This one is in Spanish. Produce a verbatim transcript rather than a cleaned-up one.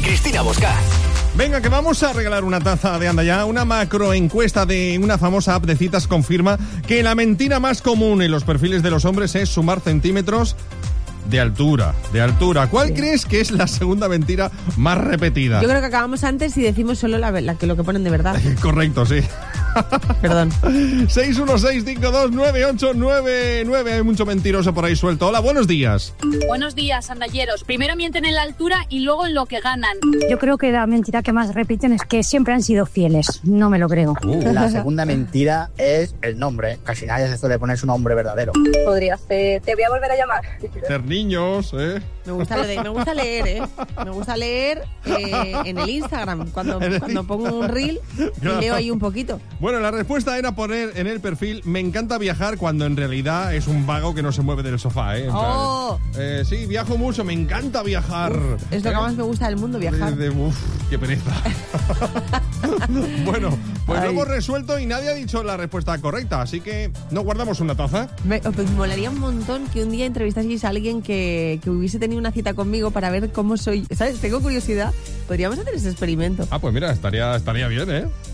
Cristina Bosca. Venga, que vamos a regalar una taza de Anda Ya. Una macroencuesta de una famosa app de citas confirma que la mentira más común en los perfiles de los hombres es sumar centímetros de altura, de altura. ¿Cuál sí. crees que es la segunda mentira más repetida? Yo creo que acabamos antes y decimos solo la, la que lo que ponen de verdad. Correcto, sí. Perdón. seis uno seis cinco dos nueve ocho nueve nueve. Hay mucho mentiroso por ahí suelto. Hola, buenos días. Buenos días, andalleros. Primero mienten en la altura y luego en lo que ganan. Yo creo que la mentira que más repiten es que siempre han sido fieles. No me lo creo. Uh. La segunda mentira es el nombre. Casi nadie se suele poner su nombre verdadero. Podría ser, te voy a volver a llamar. Ser niños, ¿eh? Me gusta, de, me gusta leer, ¿eh? Me gusta leer eh, en el Instagram. Cuando, cuando pongo un reel y leo ahí un poquito. Bueno, la respuesta era poner en el perfil me encanta viajar, cuando en realidad es un vago que no se mueve del sofá, ¿eh? En oh. plan, eh sí, viajo mucho, me encanta viajar. Uf, es lo ¿eh? que más me gusta del mundo, viajar. De, de, uf, qué pereza. Bueno, pues Ay. lo hemos resuelto y nadie ha dicho la respuesta correcta, así que ¿no guardamos una taza? Me pues, molaría un montón que un día entrevistaseis a alguien que, que hubiese tenido una cita conmigo para ver cómo soy. ¿Sabes? Tengo curiosidad. Podríamos hacer ese experimento. Ah, pues mira, estaría, estaría bien, ¿eh?